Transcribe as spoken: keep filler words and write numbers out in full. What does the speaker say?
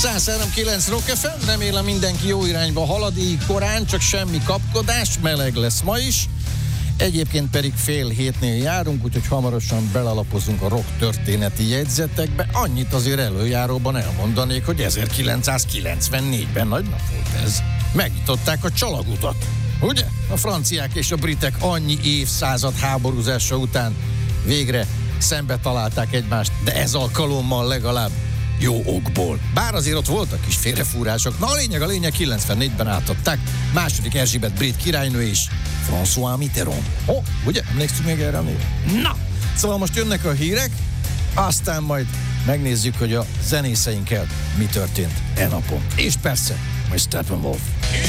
száz három kilenc Rock ef em, remélem mindenki jó irányba halad, így korán, csak semmi kapkodás, meleg lesz ma is. Egyébként pedig fél hétnél járunk, úgyhogy hamarosan belalapozunk a rock történeti jegyzetekbe. Annyit azért előjáróban elmondanék, hogy ezerkilencszázkilencvennégyben nagy nap volt ez. Megnyitották a csalagutat, ugye? A franciák és a britek annyi évszázad háborúzása után végre szembe találták egymást, de ez alkalommal legalább jó okból. Bár azért ott voltak kis félrefúrások. Na a lényeg, a lényeg kilencvennégyben átadták második Erzsébet brit királynő és François Mitterrand. Ó, oh, ugye? Emlékszünk még erre a névre? Na! Szóval most jönnek a hírek, aztán majd megnézzük, hogy a zenészeinkkel mi történt e napon. És persze, majd Steppenwolf.